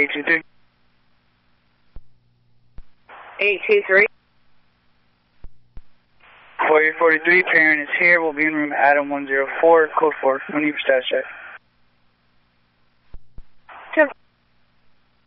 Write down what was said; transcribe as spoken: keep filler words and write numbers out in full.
eight two three. eight two three. Warrior forty-three, parent is here. We'll be in room Adam one zero four, code four. No need for status check.